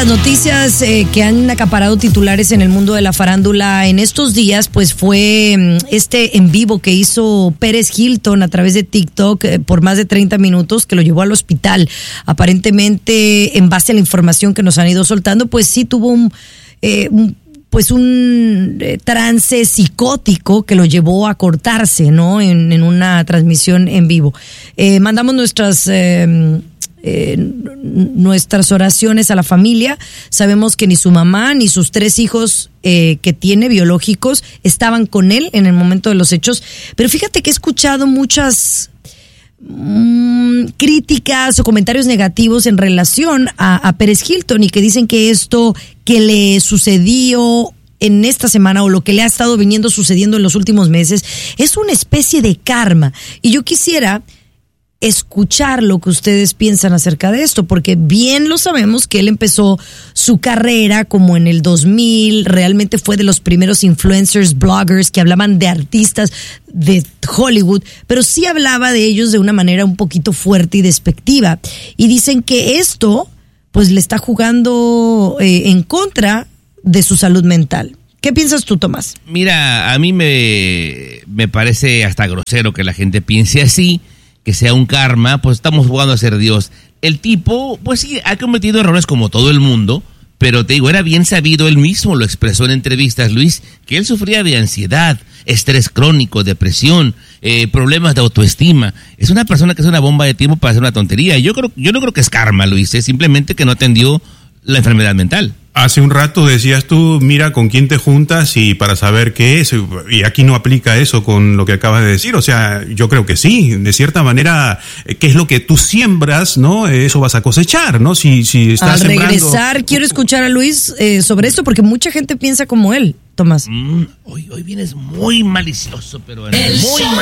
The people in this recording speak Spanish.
noticias que han acaparado titulares en el mundo de la farándula en estos días, pues fue este en vivo que hizo Pérez Hilton a través de TikTok por más de 30 minutos, que lo llevó al hospital. Aparentemente, en base a la información que nos han ido soltando, pues sí tuvo un trance psicótico que lo llevó a cortarse, ¿no? En una transmisión en vivo. Mandamos nuestras oraciones a la familia. Sabemos que ni su mamá ni sus 3 hijos que tiene biológicos estaban con él en el momento de los hechos, pero fíjate que he escuchado muchas críticas o comentarios negativos en relación a Pérez Hilton, y que dicen que esto que le sucedió en esta semana, o lo que le ha estado viniendo sucediendo en los últimos meses, es una especie de karma. Y yo quisiera escuchar lo que ustedes piensan acerca de esto, porque bien lo sabemos que él empezó su carrera como en el 2000, realmente fue de los primeros influencers, bloggers que hablaban de artistas de Hollywood, pero sí hablaba de ellos de una manera un poquito fuerte y despectiva, y dicen que esto pues le está jugando en contra de su salud mental. ¿Qué piensas tú, Tomás? Mira, a mí me parece hasta grosero que la gente piense así, que sea un karma. Pues estamos jugando a ser Dios. El tipo, pues sí, ha cometido errores como todo el mundo, pero te digo, era bien sabido, él mismo lo expresó en entrevistas, Luis, que él sufría de ansiedad, estrés crónico, depresión, problemas de autoestima. Es una persona que es una bomba de tiempo para hacer una tontería. Yo no creo que es karma, Luis, es simplemente que no atendió la enfermedad mental. Hace un rato decías tú, mira con quién te juntas y para saber qué es, y aquí no aplica eso con lo que acabas de decir. O sea, yo creo que sí, de cierta manera, qué es lo que tú siembras, ¿no? Eso vas a cosechar, ¿no? Si estás al regresar, quiero escuchar a Luis sobre esto, porque mucha gente piensa como él, Tomás. Hoy vienes muy malicioso, pero muy